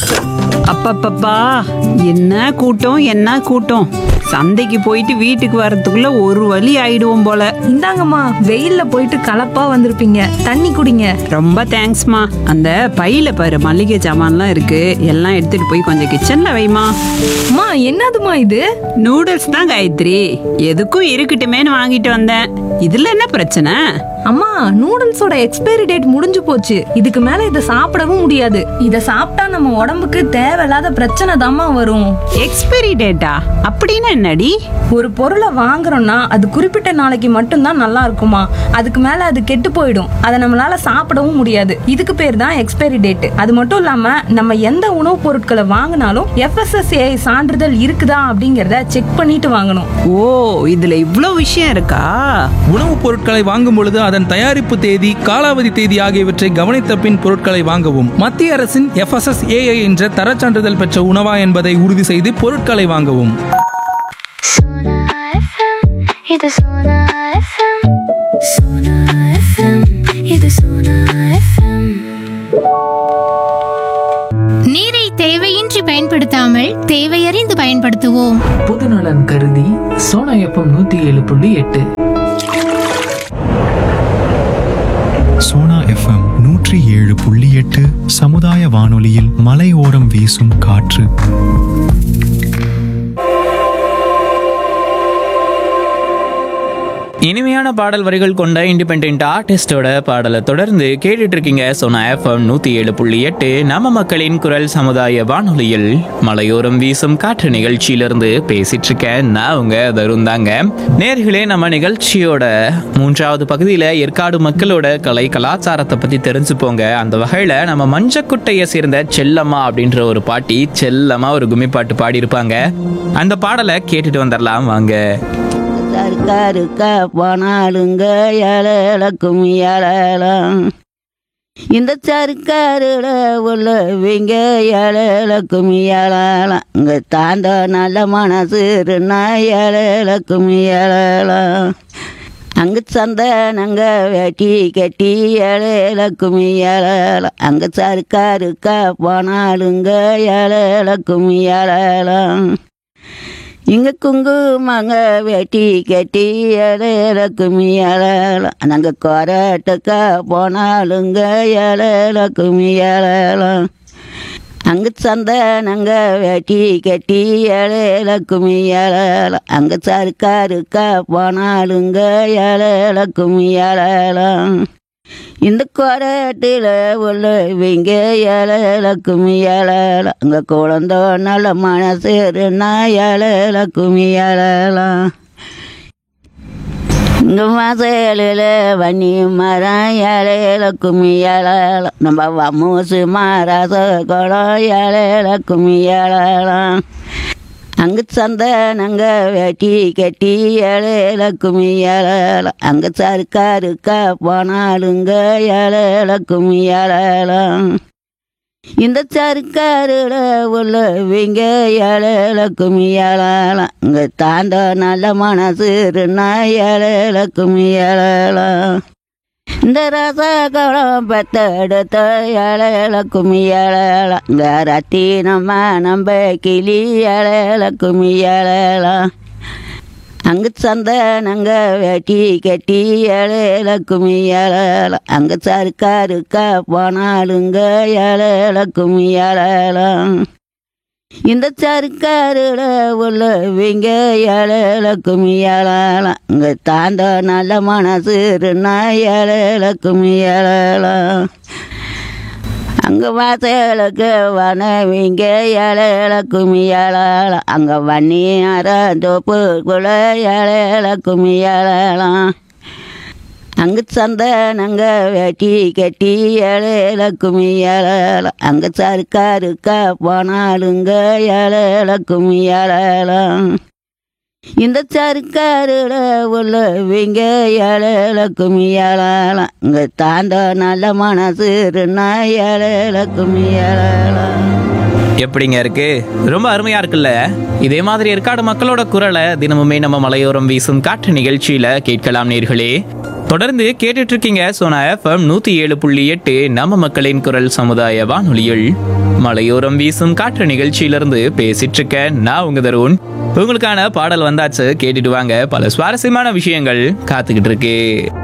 அப்பப்பப்பா, என்ன கூட்டம் என்ன கூட்டம்! சந்தைக்கு போயிட்டு வீட்டுக்கு வர்றதுக்குள்ள ஒரு வழி ஆயிடுவோம் போல. இந்தாங்கம்மா, வெயில்ல போயிட்டு கலப்பா வந்திருப்பீங்க, தண்ணி குடிங்க. ரொம்ப தேங்க்ஸ்மா. அந்த பையில பாரு, மளிகை சாமான்லாம் இருக்கு, எல்லாம் எடுத்துட்டு போய் கொஞ்சம் கிச்சன்ல வைமா. அம்மா, என்னதுமா இது? நூடுல்ஸ் தான் காயத்ரி, எதுக்கும் இருக்கட்டுமேன்னு வாங்கிட்டு வந்தேன். இதுல என்ன பிரச்சனை? அம்மா, நூடுல்ஸோட எக்ஸ்பைரி டேட் முடிஞ்சு போச்சு. இதுக்கு மேல இதை சாப்பிடவும் முடியாது. இத சாப்பிட்டா நம்ம உடம்புக்கு தேவையில்லாத பிரச்சனை தாம்மா வரும். Expiry data? அப்படின்னு என்னடி? ஒரு பொருளை வாங்குறோம்னா அது குறிப்பிட்ட நாளைக்கு மட்டும்தான் நல்லா இருக்குமா? அதுக்கு மேல அது கெட்டு போயிடும். அதை நம்மளால சாப்பிடவும் முடியாது. இதுக்கு பேர் தான் எக்ஸ்பைரி டேட். அது மட்டும் இல்லாம நம்ம எந்த உணவுப் பொருட்களை வாங்கினாலும் FSSAI சான்றிதழ் இருக்குதா அப்படிங்கறத செக் பண்ணிட்டு வாங்கணும். ஓ, இதுல இவ்ளோ விஷயம் இருக்கா? உணவுப் பொருட்களை வாங்கும் பொழுது அதன் தயாரிப்பு தேதி, காலாவதி தேதி ஆகியவற்றை கவனித்த பின் பொருட்களை வாங்கவும். மத்திய அரசின் FSSAI என்ற தரச் சான்றிதழ் பெற்ற உணவா என்பதை உறுதி செய்து பொருட்களை வாங்கவும். நீரை தேவையின்றி பயன்படுத்தாமல் தேவையறிந்து பயன்படுத்துவோம். பொதுநலன் கருதி சோனா FM 107.8. சோனா FM 107.8 சமுதாய வானொலியில் மலையோரம் வீசும் காற்று. இனிமையான பாடல் வரிகள் கொண்ட இண்டிபெண்டன்ட் ஆர்டிஸ்டோட பாடலை தொடர்ந்து கேட்டுட்டு இருக்கீங்க. சோனா FM 107.8 நம்ம மக்களின் குரல் சமுதாய வானொலியில் மலையோரம் வீசும் காற்று நிகழ்ச்சியிலிருந்து பேசிட்டு இருக்கேன். நான் உங்க தருந்தாங்க. நேர்களே, நம்ம நிகழ்ச்சியோட 3வது பகுதியில் ஏற்காடு மக்களோட கலை கலாச்சாரத்தை பத்தி தெரிஞ்சுப்போங்க. அந்த வகையில நம்ம மஞ்சக்குட்டையை சேர்ந்த செல்லம்மா அப்படின்ற ஒரு பாட்டி செல்லம்மா ஒரு கும்மி பாட்டு பாடியிருப்பாங்க. அந்த பாடலை கேட்டுட்டு வந்துடலாம் வாங்க. சர்க்காருக்கா போனாலுங்க ஏழக்கும் ஏழலாம், இந்த சர்க்காருல உள்ளவங்க ஏழக்கும் ஏழலாம், இங்க தாண்ட நல்ல மனசுன்னா ஏழக்கும் ஏழலாம், அங்கு சந்தனங்க வெட்டி கட்டி ஏழக்கும் ஏழலாம், அங்க சர்க்காருக்கா போனாலுங்க ஏழக்கும் ஏழலாம், இங்க குங்குமங்க வெட்டி கட்டி ஏழக்கும் ஏழலாம், நாங்கள் கொரட்டுக்கா போனாலுங்க ஏழக்கும் ஏழலாம், அங்கு சந்தனங்க வெட்டி கட்டி ஏழக்கும் ஏழலாம், அங்கே சர்க்காருக்கா போனாலுங்க ஏழக்கும் ஏழலாம், இந்த கொரட்டில் உள்ளவங்க ஏழக்கும் ஏழலாம், அங்கே குழந்த நல்ல மனசுன்னா ஏழக்கும் ஏழலாம், இங்கே மசலில் வன்னி மரம் ஏழக்கும் ஏழலாம், நம்ம மூசு மரச குளம் ஏழக்கும் ஏழலாம், அங்கு சந்தனங்க வெட்டி கட்டி ஏழக்கும் ஏழலாம், அங்கே சர்க்காருக்கா போனாலுங்க ஏழக்கும் ஏழலாம், இந்த சர்க்காருல உள்ளவங்க ஏழக்கும் ஏழலாம், இங்கே தாண்ட நல்ல மனசுன்னா ஏழக்கும் ஏழலாம், இந்த ரசகுளம் பெத்தெடுத்த ஏழக்கும் ஏழலாம், இந்த ரத்தினம்மா நம்ப கிளி ஏழக்கும் ஏழலாம், அங்கு சந்தனங்க வெட்டி கட்டி ஏழக்கும் ஏழலாம், அங்கே சர்க்காருக்கா போனாலுங்க ஏழக்கும் ஏழலாம், இந்த சர்க்காருல உள்ளவங்க ஏழக்கும் ஏழலாம், இங்கே தாண்ட நல்ல மனசுன்னா ஏழக்கும் ஏழலாம், அங்கே வாசலுக்கு வனவிங்க ஏழக்கும் ஏழலாம், அங்கே வன்னி அறந்தோப்புக்குள்ள ஏழக்கும் ஏழலாம், அங்கு சந்தனங்க வெட்டி கட்டி ஏழக்கும் ஏழலாம், அங்கே சர்க்காருக்கா போனாலுங்க ஏழக்கும் ஏழலாம், இந்த சர்க்காருல உள்ளவங்க ஏழக்கும் ஏழலாம், இங்கே தாண்ட நல்ல மனசுன்னா ஏழக்கும் ஏழலாம். எப்படிங்க இருக்கு? ரொம்ப அருமையா இருக்குல்ல? இதே மாதிரி ஏற்காடு மக்களோட குரலை தினமுமே நம்ம மலையோரம் வீசும் காற்று நிகழ்ச்சியில கேட்கலாம் நேர்களே. தொடர்ந்து கேட்டுட்டு இருக்கீங்க சோனா எஃப்எம் 107.8 நம்ம மக்களின் குரல் சமுதாய வானொலியில் மலையோரம் வீசும் காற்று நிகழ்ச்சியிலிருந்து பேசிட்டு இருக்கேன் நான் உங்க தருண். உங்களுக்கான பாடல் வந்தாச்சு, கேட்டுட்டு வாங்க. பல சுவாரஸ்யமான விஷயங்கள் காத்துக்கிட்டு இருக்கு.